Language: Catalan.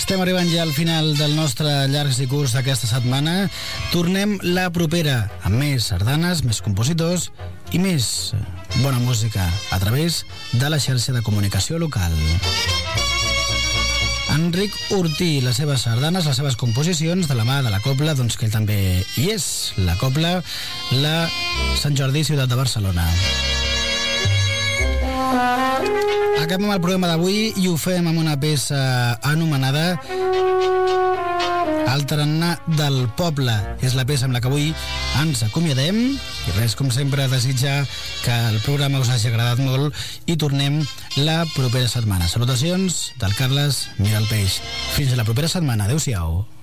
Estem arribant ja al final del nostre llarg i curs d'aquesta setmana. Tornem la propera amb més sardanes, més compositors i més bona música a través de la xarxa de comunicació local. Enric Ortí, les seves sardanes, les seves composicions de la mà de la Cobla, doncs que ell també hi és, la Cobla, la Sant Jordi, ciutat de Barcelona. Acabem el programa d'avui i ho fem amb una peça anomenada El tarannà del poble. És la peça amb la que avui ens acomiadem i res, com sempre, desitjar que el programa us hagi agradat molt i tornem la propera setmana. Salutacions del Carles Miralpeix. Fins la propera setmana. Adéu-siau.